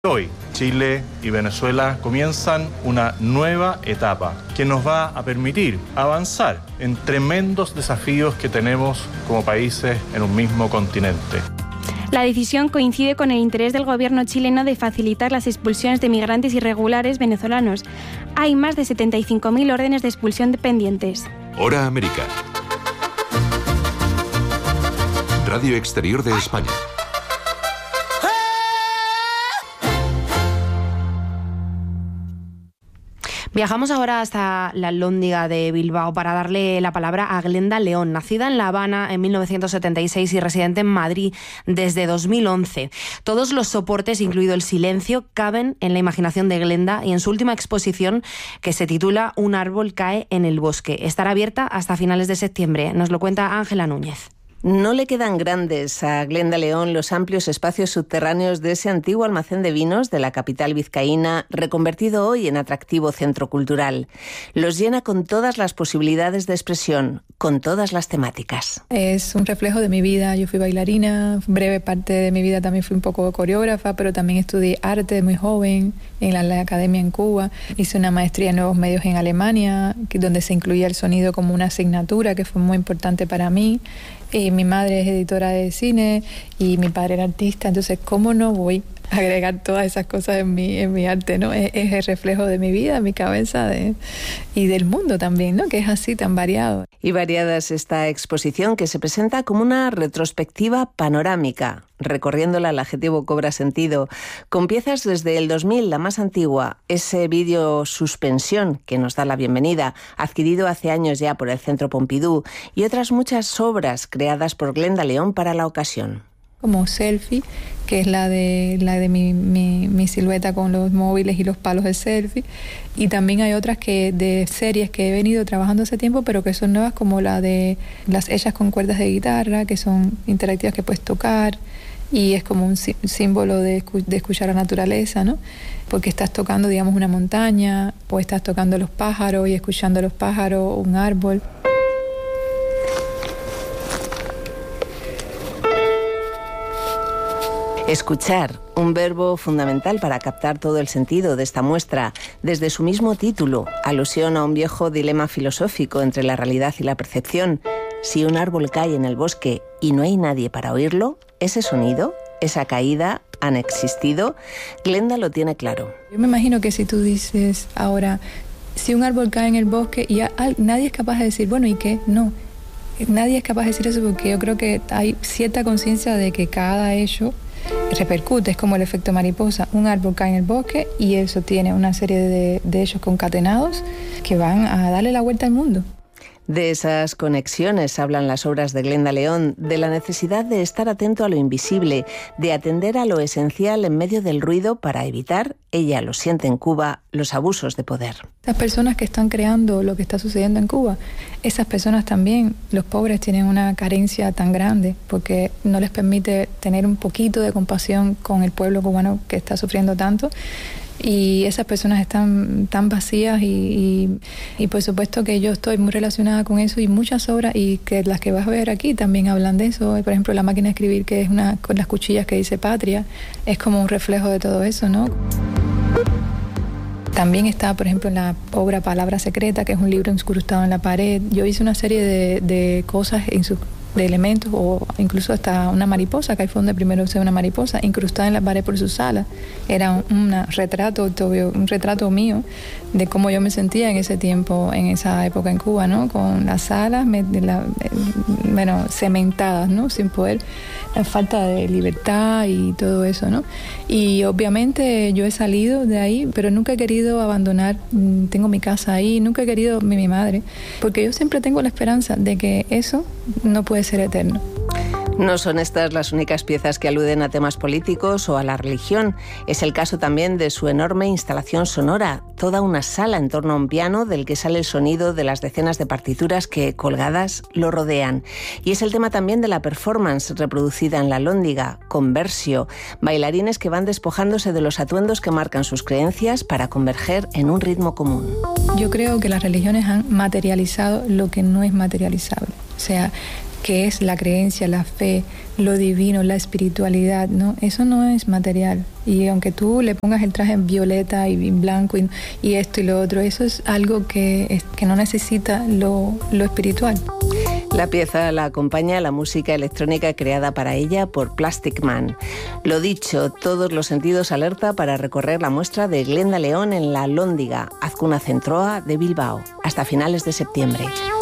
Hoy, Chile y Venezuela comienzan una nueva etapa que nos va a permitir avanzar en tremendos desafíos que tenemos como países en un mismo continente. La decisión coincide con el interés del gobierno chileno de facilitar las expulsiones de migrantes irregulares venezolanos. Hay más de 75.000 órdenes de expulsión pendientes. Hora América. Radio Exterior de España. Viajamos ahora hasta la Alhóndiga de Bilbao para darle la palabra a Glenda León, nacida en La Habana en 1976 y residente en Madrid desde 2011. Todos los soportes, incluido el silencio, caben en la imaginación de Glenda y en su última exposición, que se titula Un árbol cae en el bosque. Estará abierta hasta finales de septiembre. Nos lo cuenta Ángela Núñez. No le quedan grandes a Glenda León los amplios espacios subterráneos de ese antiguo almacén de vinos de la capital vizcaína, reconvertido hoy en atractivo centro cultural. Los llena con todas las posibilidades de expresión, con todas las temáticas. Es un reflejo de mi vida. Yo fui bailarina, breve parte de mi vida también fui un poco coreógrafa, pero también estudié arte muy joven en la academia en Cuba. Hice una maestría en nuevos medios en Alemania, donde se incluía el sonido como una asignatura que fue muy importante para mí. Mi madre es editora de cine y mi padre era artista, entonces ¿cómo no voy a agregar todas esas cosas en mi arte, ¿no? Es el reflejo de mi vida, mi cabeza y del mundo también, ¿no? Que es así tan variado. Y variada es esta exposición que se presenta como una retrospectiva panorámica. Recorriéndola, el adjetivo cobra sentido, con piezas desde el 2000, la más antigua, ese vídeo Suspensión, que nos da la bienvenida, adquirido hace años ya por el Centro Pompidou, y otras muchas obras creadas por Glenda León para la ocasión. Como selfie, que es la de mi silueta con los móviles y los palos de selfie, y también hay otras de series que he venido trabajando hace tiempo, pero que son nuevas, como la de las hechas con cuerdas de guitarra, que son interactivas que puedes tocar, y es como un símbolo de escuchar la naturaleza, ¿no? Porque estás tocando, digamos, una montaña, o estás tocando los pájaros y escuchando los pájaros, un árbol. Escuchar, un verbo fundamental para captar todo el sentido de esta muestra, desde su mismo título, alusión a un viejo dilema filosófico entre la realidad y la percepción. Si un árbol cae en el bosque y no hay nadie para oírlo, ese sonido, esa caída, han existido. Glenda lo tiene claro. Yo me imagino que si tú dices ahora, si un árbol cae en el bosque y nadie es capaz de decir, bueno, ¿y qué? No, nadie es capaz de decir eso, porque yo creo que hay cierta conciencia de que cada hecho repercute, es como el efecto mariposa. Un árbol cae en el bosque y eso tiene una serie de hechos concatenados que van a darle la vuelta al mundo. De esas conexiones hablan las obras de Glenda León, de la necesidad de estar atento a lo invisible, de atender a lo esencial en medio del ruido para evitar, ella lo siente en Cuba, los abusos de poder. Las personas que están creando lo que está sucediendo en Cuba, esas personas también, los pobres, tienen una carencia tan grande porque no les permite tener un poquito de compasión con el pueblo cubano que está sufriendo tanto. Y esas personas están tan vacías y por supuesto que yo estoy muy relacionada con eso, y muchas obras, y que las que vas a ver aquí también hablan de eso. Por ejemplo, La máquina de escribir, que es una con las cuchillas que dice Patria, es como un reflejo de todo eso, ¿no? También está, por ejemplo, en la obra Palabra Secreta, que es un libro incrustado en la pared. Yo hice una serie de cosas de elementos, o incluso hasta una mariposa, que ahí fue donde primero usé una mariposa incrustada en la pared por sus alas. Era un retrato mío de cómo yo me sentía en ese tiempo, en esa época en Cuba, ¿no? Con las alas cementadas, ¿no? Sin poder, la falta de libertad y todo eso, ¿no? Y obviamente yo he salido de ahí, pero nunca he querido abandonar. Tengo mi casa ahí, nunca he querido mi madre, porque yo siempre tengo la esperanza de que eso no puede ser eterno. No son estas las únicas piezas que aluden a temas políticos o a la religión. Es el caso también de su enorme instalación sonora, toda una sala en torno a un piano del que sale el sonido de las decenas de partituras que, colgadas, lo rodean. Y es el tema también de la performance reproducida en la Alhóndiga, Conversio, bailarines que van despojándose de los atuendos que marcan sus creencias para converger en un ritmo común. Yo creo que las religiones han materializado lo que no es materializable. O sea, que es la creencia, la fe, lo divino, la espiritualidad, ¿no? Eso no es material. Y aunque tú le pongas el traje en violeta y en blanco y esto y lo otro, eso es algo que no necesita lo espiritual. La pieza la acompaña la música electrónica creada para ella por Plastic Man. Lo dicho, todos los sentidos alerta para recorrer la muestra de Glenda León en la Alhóndiga, Azcuna Centroa de Bilbao, hasta finales de septiembre.